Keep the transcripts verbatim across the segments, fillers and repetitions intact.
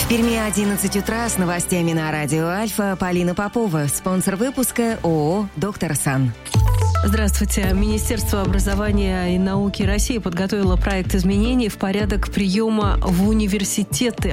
В Перми одиннадцать утра с новостями на радио Альфа. Полина Попова, спонсор выпуска ООО «Доктор Сан». Здравствуйте. Министерство образования и науки России подготовило проект изменений в порядок приема в университеты.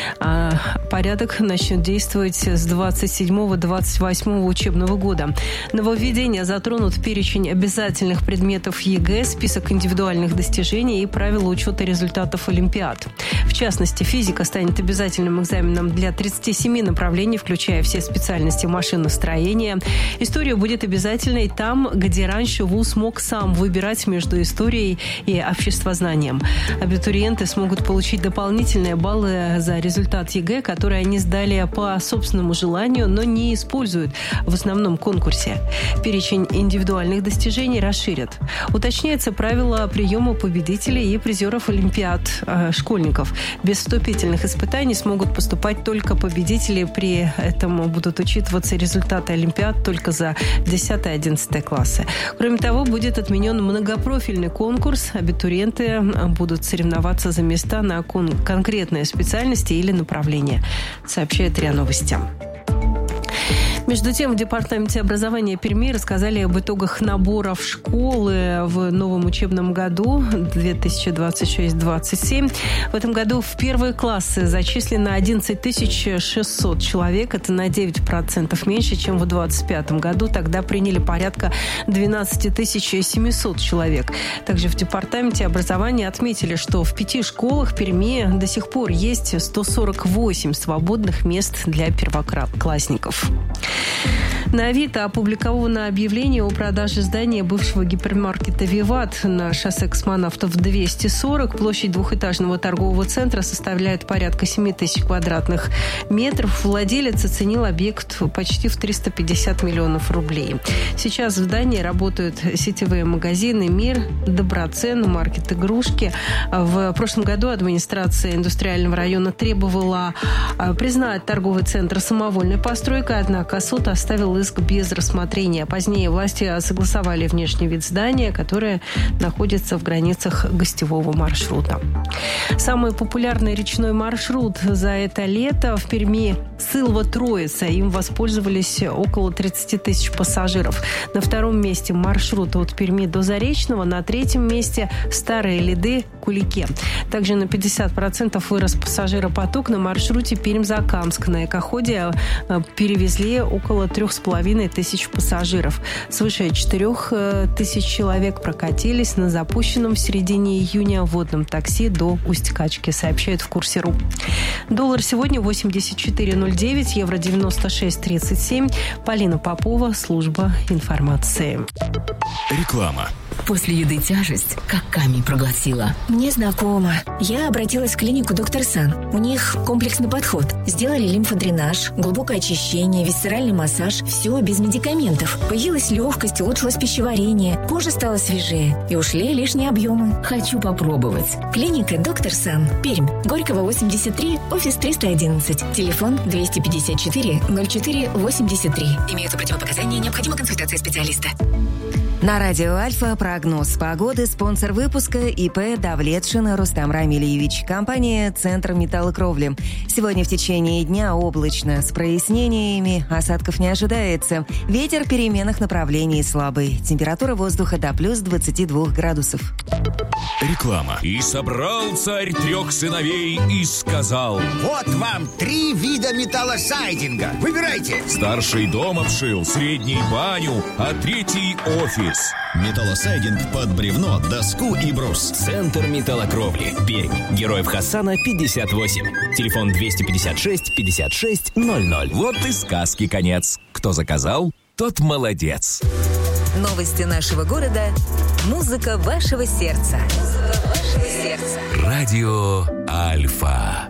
Порядок начнет действовать с двадцать седьмого — двадцать восьмого учебного года. Нововведения затронут перечень обязательных предметов ЕГЭ, список индивидуальных достижений и правила учета результатов олимпиад. В частности, физика станет обязательным экзаменом для тридцати семи направлений, включая все специальности машиностроения. История будет обязательной там, где раньше вуз мог сам выбирать между историей и обществознанием. Абитуриенты смогут получить дополнительные баллы за результат ЕГЭ, который они сдали по собственному желанию, но не используют в основном конкурсе. Перечень индивидуальных достижений расширят. Уточняется правило приема победителей и призеров олимпиад э, школьников. Без вступительных испытаний смогут поступать только победители. При этом будут учитываться результаты олимпиад только за десятый-одиннадцатый классы. Кроме того, будет отменен многопрофильный конкурс. Абитуриенты будут соревноваться за места на кон- конкретные специальности или направления, сообщает РИА Новости. Между тем, в Департаменте образования Перми рассказали об итогах набора в школы в новом учебном году две тысячи двадцать шесть — двадцать семь. В этом году в первые классы зачислено одиннадцать тысяч шестьсот человек. Это на девять процентов меньше, чем в двадцать пятом году. Тогда приняли порядка двенадцать тысяч семьсот человек. Также в Департаменте образования отметили, что в пяти школах Перми до сих пор есть сто сорок восемь свободных мест для первоклассников. На Авито опубликовано объявление о продаже здания бывшего гипермаркета «Виват» на шоссе Космонавтов двести сорок. Площадь двухэтажного торгового центра составляет порядка семь тысяч квадратных метров. Владелец оценил объект почти в триста пятьдесят миллионов рублей. Сейчас в здании работают сетевые магазины «Мир», «Доброцен», «Маркет игрушки». В прошлом году администрация индустриального района требовала признать торговый центр самовольной постройкой, однако суд оставил иск без рассмотрения. Позднее власти согласовали внешний вид здания, которое находится в границах гостевого маршрута. Самый популярный речной маршрут за это лето в Перми – Сылва-Троица. Им воспользовались около тридцать тысяч пассажиров. На втором месте маршрут от Перми до Заречного. На третьем месте Старые Лиды – Кулике. Также на пятьдесят процентов вырос пассажиропоток на маршруте Пермь-Закамск. На экоходе перевезли около трех с половиной тысяч пассажиров. Свыше четырех тысяч человек прокатились на запущенном в середине июня водном такси до Усть-Качки, сообщают в Курсе.ру. Доллар сегодня восемьдесят четыре ноль девять, евро девяносто шесть тридцать семь. Полина Попова, служба информации. Реклама. После еды тяжесть, как камень проглотила. Мне знакомо. Я обратилась в клинику «Доктор Сан». У них комплексный подход. Сделали лимфодренаж, глубокое очищение, висцеральный массаж. Все без медикаментов. Появилась легкость, улучшилось пищеварение. Кожа стала свежее. И ушли лишние объемы. Хочу попробовать. Клиника «Доктор Сан». Пермь. Горького, восемьдесят три, офис триста одиннадцать. Телефон двести пятьдесят четыре ноль четыре восемьдесят три. Имеются противопоказания, необходима консультация специалиста. На радио Альфа прогноз погоды. Спонсор выпуска ИП Давлетшин Рустам Рамильевич. Компания «Центр металлокровли». Сегодня в течение дня облачно. С прояснениями. Осадков не ожидается. Ветер переменных направлений слабый. Температура воздуха до плюс двадцати двух градусов. Реклама. И собрал царь трех сыновей и сказал: вот вам три вида металлосайдинга. Выбирайте. Старший дом обшил, средний баню, а третий офис. Металлосайдинг под бревно, доску и брус. Центр металлокровли. Пермь. Героев Хасана пятьдесят восемь. Телефон двести пятьдесят шесть пятьдесят шесть ноль ноль. Вот и сказки конец. Кто заказал, тот молодец. Новости нашего города. Музыка вашего сердца. Музыка вашего сердца. Радио Альфа.